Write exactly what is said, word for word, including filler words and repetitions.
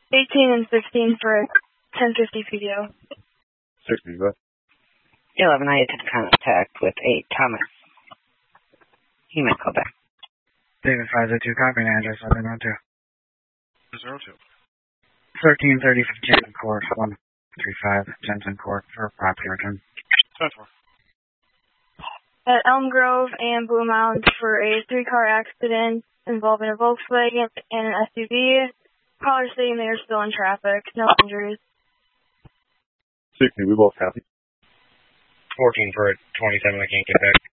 eighteen and sixteen for ten fifty P D O. sixty, but. eleven, I had contact with eight Thomas. He might call back. David five zero two, copy and address, seven zero two. zero two. thirteen thirty Jensen Court, one three five Jensen Court for property return. ten four. At Elm Grove and Blue Mound for a three-car accident involving a Volkswagen and an S U V. Caller stating they are still in traffic. No injuries. sixty, we both happy. fourteen for twenty-seven, I can't get back.